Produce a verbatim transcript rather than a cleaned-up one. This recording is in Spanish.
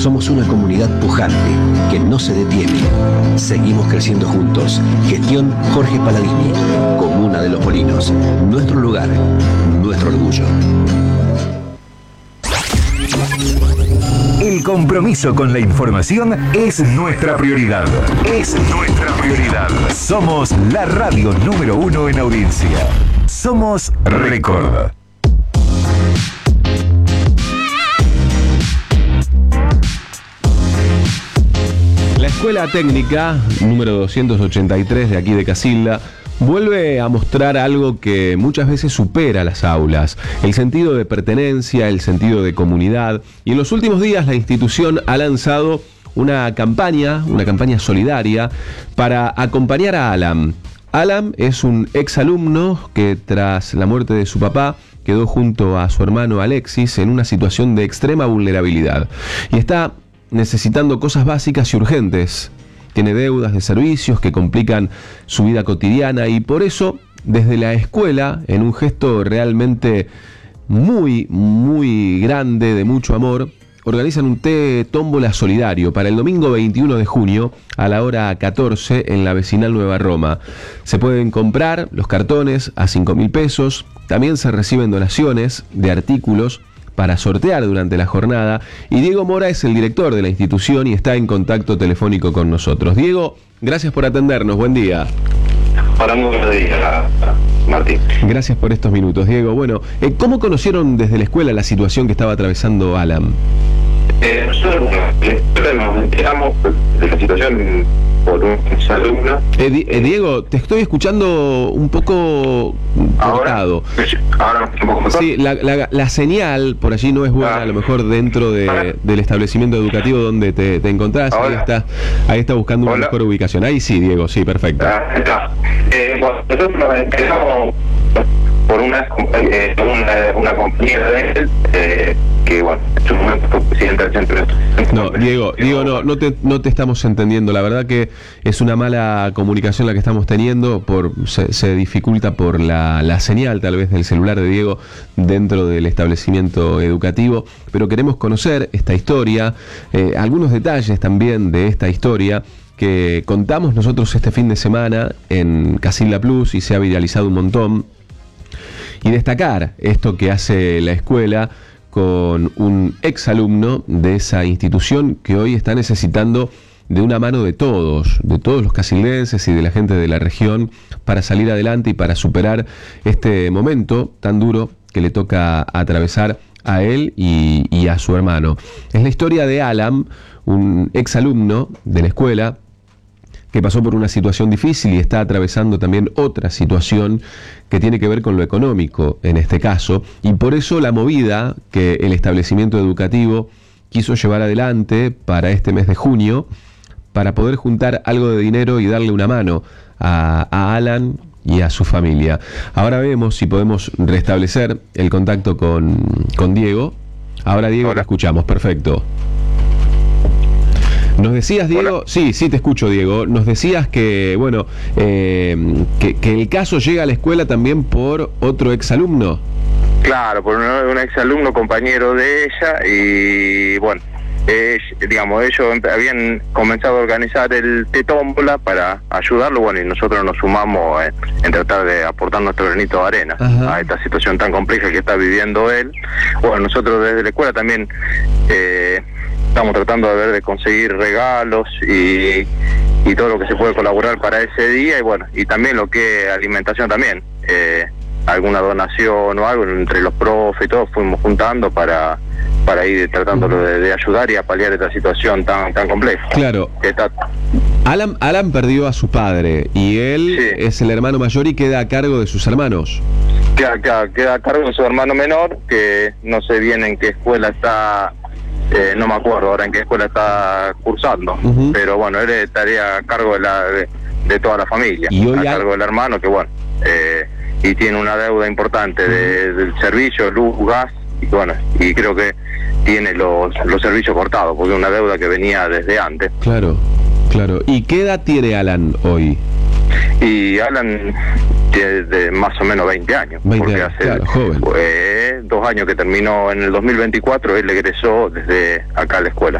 Somos una comunidad pujante que no se detiene. Seguimos creciendo juntos. Gestión Jorge Paladini. Comuna de Los Molinos. Nuestro lugar, nuestro orgullo. El compromiso con la información es nuestra prioridad. Es nuestra prioridad. Somos la radio número uno en audiencia. Somos Record. La Escuela Técnica número doscientos ochenta y tres de aquí de Casilda vuelve a mostrar algo que muchas veces supera las aulas: el sentido de pertenencia, el sentido de comunidad. Y en los últimos días la institución ha lanzado una campaña, una campaña solidaria para acompañar a Alan. Alan es un exalumno que tras la muerte de su papá quedó junto a su hermano Alexis en una situación de extrema vulnerabilidad y está necesitando cosas básicas y urgentes. Tiene deudas de servicios que complican su vida cotidiana y por eso, desde la escuela, en un gesto realmente muy, muy grande, de mucho amor, organizan un té tómbola solidario para el domingo veintiuno de junio a la hora catorce en la vecinal Nueva Roma. Se pueden comprar los cartones a cinco mil pesos, también se reciben donaciones de artículos para sortear durante la jornada, y Diego Mora es el director de la institución y está en contacto telefónico con nosotros. Diego, gracias por atendernos, buen día. Hola, muy buenos días, Martín. Gracias por estos minutos, Diego. Bueno, eh, ¿cómo conocieron desde la escuela la situación que estaba atravesando Alan? Eh, nosotros nos enteramos de la situación por un exalumno. Eh, Di- eh, Diego, te estoy escuchando un poco cortado. Ahora, un poco mejor. Sí, la, la, la señal por allí no es buena, Ah. a lo mejor dentro de, del establecimiento educativo donde te, te encontrás. Ahí Ahora. está, ahí está buscando una Hola. mejor ubicación. Ahí sí, Diego, sí, perfecto. Ah, está. Eh, bueno, nosotros nos enteramos por una, eh, una, una compañera de él, eh, que bueno, en su momento fue presidenta del centro de estudiantes. No, Diego, Diego, no, no te, no te estamos entendiendo. La verdad que es una mala comunicación la que estamos teniendo. Por se, se dificulta por la, la señal, tal vez, del celular de Diego dentro del establecimiento educativo. Pero queremos conocer esta historia, eh, algunos detalles también de esta historia que contamos nosotros este fin de semana en Casilda Plus y se ha viralizado un montón. Y destacar esto que hace la escuela con un exalumno de esa institución que hoy está necesitando de una mano de todos, de todos los casildenses y de la gente de la región para salir adelante y para superar este momento tan duro que le toca atravesar a él y, y a su hermano. Es la historia de Alan, un exalumno de la escuela que pasó por una situación difícil y está atravesando también otra situación que tiene que ver con lo económico en este caso, y por eso la movida que el establecimiento educativo quiso llevar adelante para este mes de junio, para poder juntar algo de dinero y darle una mano a, a Alan y a su familia. Ahora vemos si podemos restablecer el contacto con, con Diego. Ahora, Diego, Hola. te escuchamos, perfecto. Nos decías, Diego, Hola. sí, sí te escucho, Diego. Nos decías que, bueno, eh, que, que el caso llega a la escuela también por otro exalumno. Claro, por un, un exalumno compañero de ella y bueno, eh, digamos, ellos empe- habían comenzado a organizar el té tómbola para ayudarlo, bueno, y nosotros nos sumamos en, en tratar de aportar nuestro granito de arena Ajá. a esta situación tan compleja que está viviendo él. Bueno, nosotros desde la escuela también eh, estamos tratando de ver de conseguir regalos y, y todo lo que se puede colaborar para ese día, y bueno, y también lo que es alimentación también, eh, alguna donación o algo entre los profes y todos fuimos juntando para para ir tratándolo de, de ayudar y a paliar esta situación tan tan compleja. Claro. Que está, Alan, Alan perdió a su padre y él Sí. es el hermano mayor y queda a cargo de sus hermanos. queda, queda, queda a cargo de su hermano menor, que no sé bien en qué escuela está, eh, no me acuerdo ahora en qué escuela está cursando, Ujú. pero bueno, él estaría a cargo de la de, de toda la familia, Y hoy a hay- cargo del hermano, que bueno, eh, y tiene una deuda importante de, del servicio, luz, gas, y bueno, y creo que tiene los, los servicios cortados, porque es una deuda que venía desde antes. Claro, claro. ¿Y qué edad tiene Alan hoy? Y Alan tiene de más o menos veinte años, veinte porque años, hace claro, joven. eh, dos años que terminó en el dos mil veinticuatro, él egresó desde acá a la escuela.